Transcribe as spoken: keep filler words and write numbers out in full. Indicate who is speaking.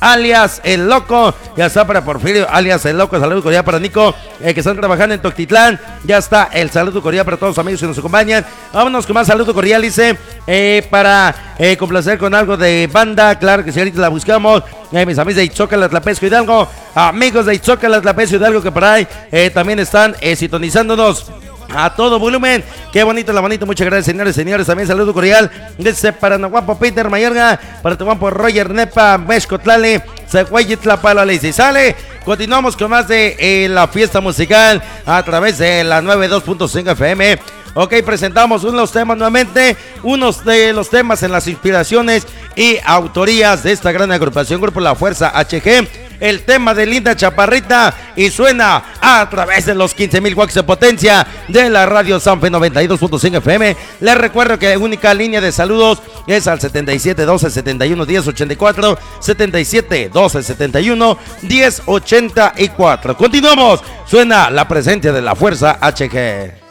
Speaker 1: alias El Loco, ya está para Porfirio, alias El Loco, saludo cordial para Nico, eh, que están trabajando en Toctitlán, ya está el saludo cordial para todos los amigos que nos acompañan. Vámonos con más saludo cordial, dice, eh, para eh, complacer con algo de banda, claro que si ahorita la buscamos, eh, mis amigos de Itzócala, Tlapesco Hidalgo, amigos de Itzócala, Tlapesco Hidalgo, que por ahí eh, también están eh, sintonizándonos a todo volumen. Qué bonito la bonito, muchas gracias, señores, señores. También saludo cordial desde Paranaguapo, Peter Mayorga, para tu guapo Roger Nepa, Mexcotlale, Zaguayitla, Palale, y sale. Continuamos con más de eh, la fiesta musical a través de la noventa y dos punto cinco F M. Ok, presentamos unos temas nuevamente, unos de los temas en las inspiraciones y autorías de esta gran agrupación, Grupo La Fuerza H G. El tema de Linda Chaparrita y suena a través de los quince mil watts de potencia de la radio Sanfe noventa y dos punto cinco F M. Les recuerdo que la única línea de saludos es al setenta y siete doce setenta y uno diez ochenta y cuatro, setenta y siete doce setenta y uno diez ochenta y cuatro. Continuamos, suena la presencia de La Fuerza H G.